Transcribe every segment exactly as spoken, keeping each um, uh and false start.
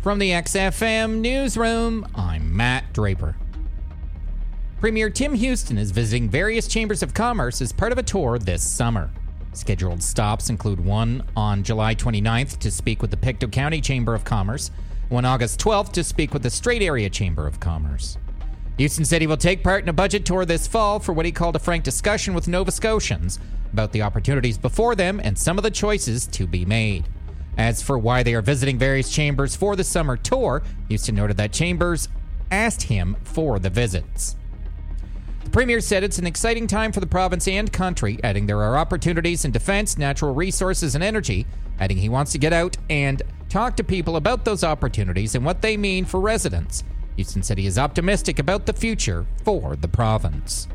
From the X F M Newsroom, I'm Matt Draper. Premier Tim Houston is visiting various chambers of commerce as part of a tour this summer. Scheduled stops include one on July twenty-ninth to speak with the Pictou County Chamber of Commerce, one August twelfth to speak with the Strait Area Chamber of Commerce. Houston said he will take part in a budget tour this fall for what he called a frank discussion with Nova Scotians about the opportunities before them and some of the choices to be made. As for why they are visiting various chambers for the summer tour, Houston noted that chambers asked him for the visits. The Premier said it's an exciting time for the province and country, adding there are opportunities in defense, natural resources, and energy, adding he wants to get out and talk to people about those opportunities and what they mean for residents. Houston said he is optimistic about the future for the province.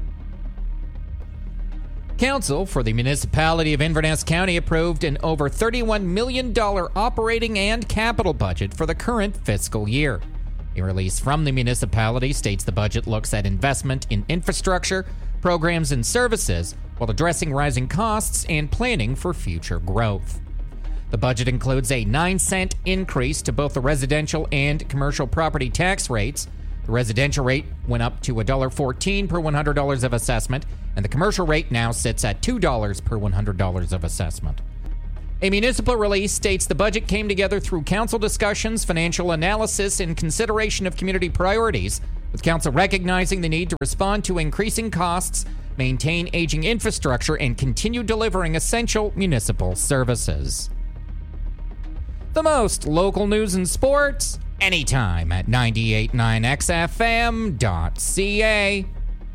Council for the municipality of Inverness County approved an over thirty-one million dollars operating and capital budget for the current fiscal year. A release from the municipality states the budget looks at investment in infrastructure, programs, and services while addressing rising costs and planning for future growth. The budget includes a nine cent increase to both the residential and commercial property tax rates. The residential rate went up to one dollar fourteen per one hundred dollars of assessment, and the commercial rate now sits at two dollars per one hundred dollars of assessment. A municipal release states the budget came together through council discussions, financial analysis, and consideration of community priorities, with council recognizing the need to respond to increasing costs, maintain aging infrastructure, and continue delivering essential municipal services. The most local news and sports, anytime at ninety-eight point nine X F M dot C A.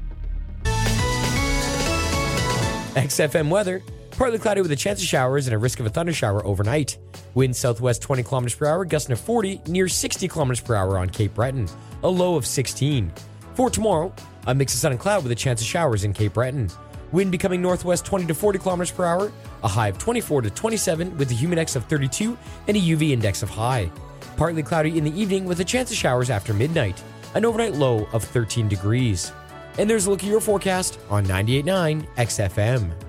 X F M weather. Partly cloudy with a chance of showers and a risk of a thundershower overnight. Wind southwest twenty kilometers per hour, gusting to forty, near sixty kilometers per hour on Cape Breton. A low of sixteen. For tomorrow, a mix of sun and cloud with a chance of showers in Cape Breton. Wind becoming northwest twenty to forty kilometers per hour, a high of twenty-four to twenty-seven with a humidex of thirty-two and a U V index of high. Partly cloudy in the evening with a chance of showers after midnight, an overnight low of thirteen degrees. And there's a look at your forecast on ninety-eight point nine X F M.